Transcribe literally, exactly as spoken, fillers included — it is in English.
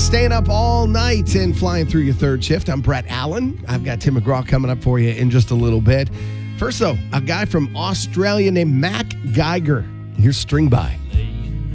staying up all night and flying through your third shift. I'm Brett Allen. I've got Tim McGraw coming up for you in just a little bit. First, though, a guy from Australia named Mac Geiger. Here's String By.